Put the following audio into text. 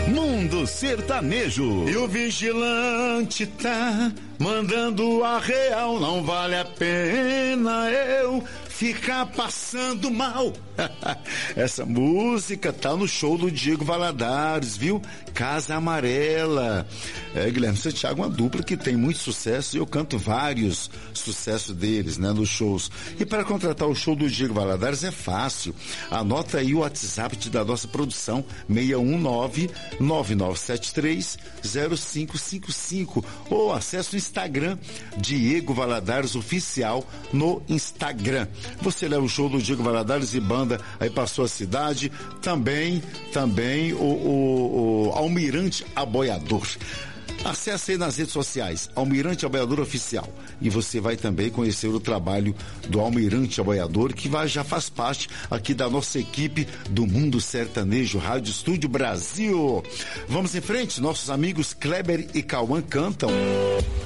Mundo Sertanejo. E o vigilante tá mandando a real, não vale a pena eu ficar passando mal. Essa música tá no show do Diego Valadares, viu? Casa Amarela. Guilherme Santiago é uma dupla que tem muito sucesso e eu canto vários sucessos deles, né, nos shows. E para contratar o show do Diego Valadares é fácil. Anota aí o WhatsApp da nossa produção, 619-9973-0555, ou acesse o Instagram, Diego Valadares Oficial, no Instagram. Você leva o show do Diego Valadares e banda aí para sua cidade, também o Almirante Aboiador. Acesse aí nas redes sociais, Almirante Aboiador Oficial, e você vai também conhecer o trabalho do Almirante Aboiador, que já faz parte aqui da nossa equipe do Mundo Sertanejo Rádio Estúdio Brasil. Vamos em frente, nossos amigos Kleber e Cauã cantam.